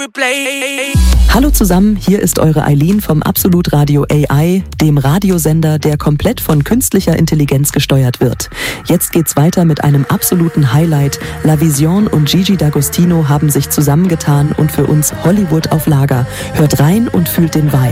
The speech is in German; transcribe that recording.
replay. Hallo zusammen, hier ist eure Eileen vom Absolut Radio AI, dem Radiosender, der komplett von künstlicher Intelligenz gesteuert wird. Jetzt geht's weiter mit einem absoluten Highlight. La Vision und Gigi D'Agostino haben sich zusammengetan und für uns Hollywood auf Lager. Hört rein und fühlt den Vibe.